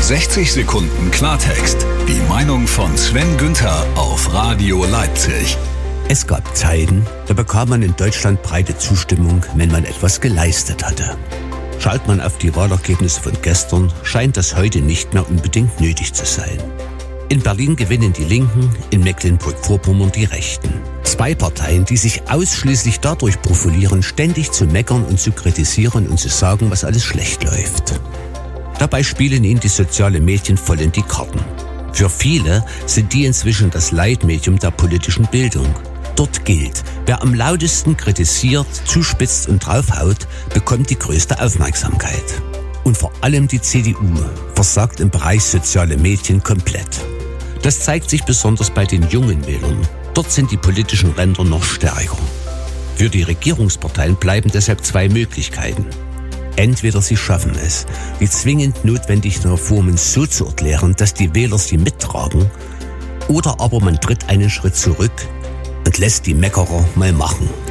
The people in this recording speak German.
60 Sekunden Klartext. Die Meinung von Sven Günther auf Radio Leipzig. Es gab Zeiten, da bekam man in Deutschland breite Zustimmung, wenn man etwas geleistet hatte. Schaut man auf die Wahlergebnisse von gestern, scheint das heute nicht mehr unbedingt nötig zu sein. In Berlin gewinnen die Linken, in Mecklenburg-Vorpommern die Rechten. Zwei Parteien, die sich ausschließlich dadurch profilieren, ständig zu meckern und zu kritisieren und zu sagen, was alles schlecht läuft. Dabei spielen ihnen die sozialen Medien voll in die Karten. Für viele sind die inzwischen das Leitmedium der politischen Bildung. Dort gilt, wer am lautesten kritisiert, zuspitzt und draufhaut, bekommt die größte Aufmerksamkeit. Und vor allem die CDU versagt im Bereich soziale Medien komplett. Das zeigt sich besonders bei den jungen Wählern. Dort sind die politischen Ränder noch stärker. Für die Regierungsparteien bleiben deshalb zwei Möglichkeiten. Entweder sie schaffen es, die zwingend notwendigen Reformen so zu erklären, dass die Wähler sie mittragen, oder aber man tritt einen Schritt zurück und lässt die Meckerer mal machen.